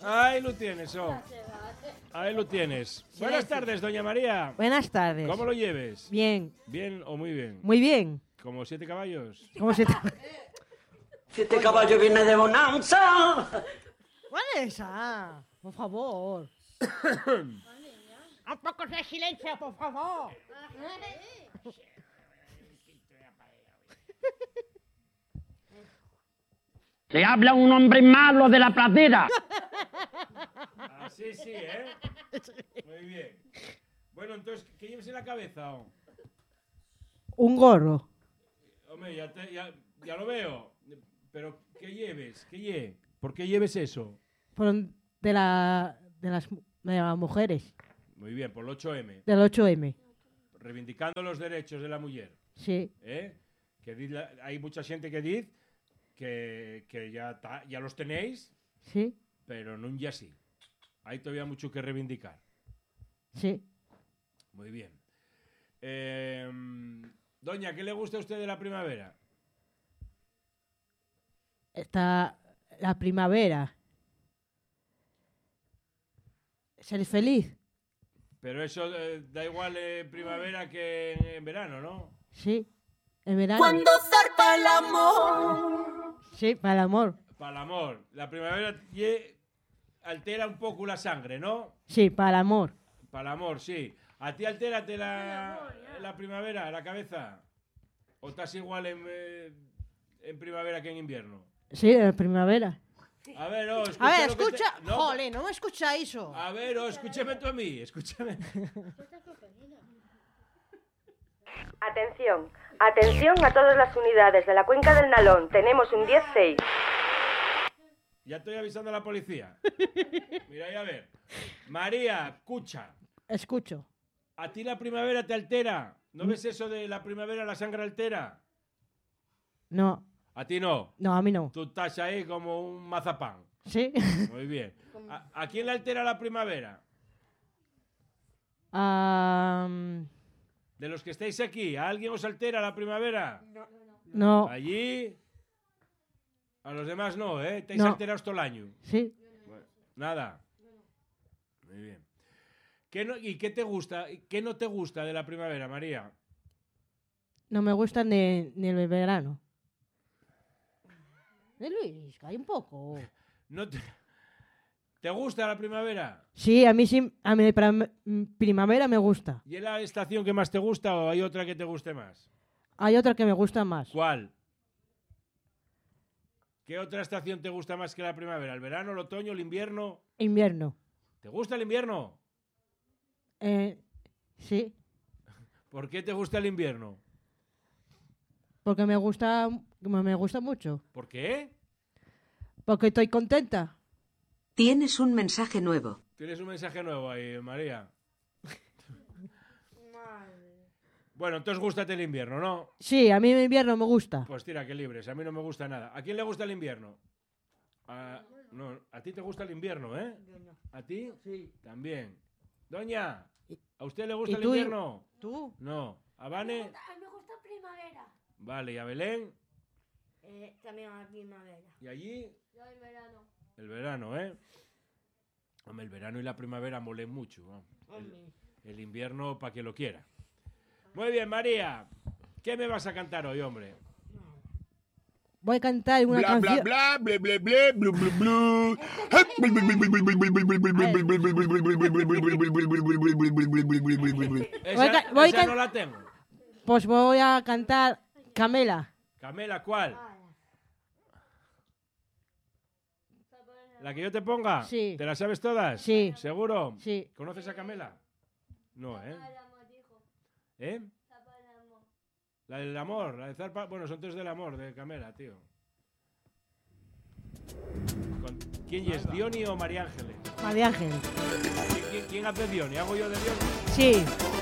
Ahí lo tienes, Ahí lo tienes. Buenas tardes, doña María. Buenas tardes. ¿Cómo lo lleves? Bien. ¿Bien o muy bien? Muy bien. ¿Como 7 caballos? ¿Cómo se te... 7 caballos viene de bonanza. ¿Cuál es esa? Por favor. Un poco de silencio, por favor. Le habla un hombre malo de la pradera. Así sí, ¿eh? Muy bien. Bueno, entonces, ¿qué lleves en la cabeza? Un gorro. Hombre, ya lo veo. Pero, ¿qué lleves? ¿Por qué lleves eso? De las mujeres. Muy bien, por el 8M. Del 8M. Reivindicando los derechos de la mujer. Sí. Hay mucha gente que dice que ya los tenéis, Sí. pero no ya sí. Hay todavía mucho que reivindicar. Sí. Muy bien. Doña, ¿qué le gusta a usted de la primavera? Está la primavera. Ser feliz. Pero eso da igual en primavera que en verano, ¿no? Sí. En verano. Cuando zarpa el amor. Sí, para el amor. Para el amor. La primavera altera un poco la sangre, ¿no? Sí, para el amor. Para el amor, sí. ¿A ti altérate la primavera, la cabeza? ¿O estás igual en primavera que en invierno? Sí, en primavera. A ver, escucha. A ver, escucha. Jole, no me escucha eso. A ver, escúchame tú a mí, escúchame. Atención, atención a todas las unidades de la cuenca del Nalón. Tenemos un 10-6. Ya estoy avisando a la policía. Mira, a ver. María, escucha. Escucho. ¿A ti la primavera te altera? ¿No ves eso de la primavera la sangre altera? No. ¿A ti no? No, a mí no. Tú estás ahí como un mazapán. Sí. Muy bien. ¿A quién le altera la primavera? De los que estáis aquí, ¿a alguien os altera la primavera? No. Allí. A los demás no, ¿eh? Estáis No. alterados todo el año. Sí. Bueno, nada. Muy bien. ¿Y qué te gusta? ¿Qué no te gusta de la primavera, María? No me gusta ni el verano. Luis, calla un poco. ¿No te gusta la primavera? Sí, a mí sí, a mí primavera me gusta. ¿Y es la estación que más te gusta o hay otra que te guste más? Hay otra que me gusta más. ¿Cuál? ¿Qué otra estación te gusta más que la primavera? ¿El verano, el otoño, el invierno? Invierno. ¿Te gusta el invierno? Sí. ¿Por qué te gusta el invierno? Porque me gusta mucho. ¿Por qué? Porque estoy contenta. Tienes un mensaje nuevo. Tienes un mensaje nuevo ahí, María. Bueno, entonces gústate el invierno, ¿no? Sí, a mí el invierno me gusta. Pues tira, que libres. A mí no me gusta nada. ¿A quién le gusta el invierno? No, a ti te gusta el invierno, ¿eh? ¿A ti? Sí. También. Doña, ¿a usted le gusta el tú? invierno? ¿Tú? No. ¿A Vane? Me gusta primavera. Vale, ¿y a Belén? También a primavera. ¿Y allí? Yo el verano. El verano, ¿eh? Hombre, el verano y la primavera molen mucho, ¿no? El invierno para que lo quiera. Muy bien, María. ¿Qué me vas a cantar hoy, hombre? Voy a cantar una canción. Bla bla bla bla bla bla bla. Esa no la tengo. Pues voy a cantar Camela. Camela, ¿cuál? ¿La que yo te ponga? Sí. ¿Te la sabes todas? Sí. ¿Seguro? Sí. ¿Conoces a Camela? No, ¿eh? ¿Eh? La del amor, la de Zarpa. Bueno, son tres del amor, de Camela, tío. ¿Quién es? ¿Diony o María Ángeles? María Ángel. ¿Quién hace Diony? ¿Hago yo de Diony? Sí.